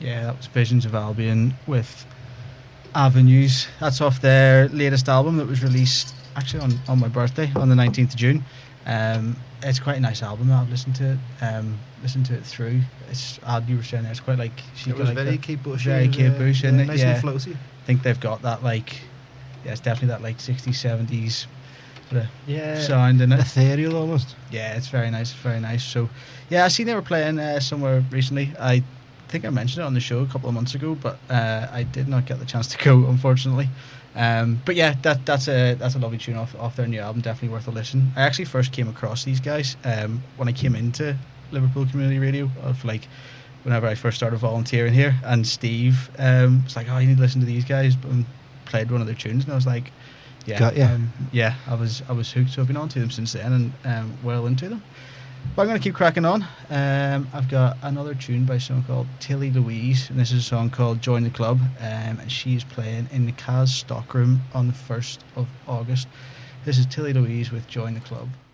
Yeah, that was Visions of Albion with Avenues. That's off their latest album that was released actually on my birthday on the 19th of June. It's quite a nice album. I've listened to it through. It's you were saying there, it's quite like it was very Kate Bush, very Kate Bush, isn't it? Nice and floaty. I think they've got that it's definitely that 60s 70s sort of sound in it. Ethereal almost. Yeah, it's very nice. So I seen they were playing somewhere recently. I think I mentioned it on the show a couple of months ago, but I did not get the chance to go, unfortunately. But yeah, that's a lovely tune off their new album. Definitely worth a listen. I actually first came across these guys when I came into Liverpool Community Radio, whenever I first started volunteering here, and Steve was like, "Oh, you need to listen to these guys," and played one of their tunes, and I was like, "Yeah, I was hooked." So I've been on to them since then, and well into them. But I'm going to keep cracking on. I've got another tune by someone called Tilly Louise, and this is a song called Join the Club, and she's playing in the Kaz Stockroom on the 1st of August. This is Tilly Louise with Join the Club.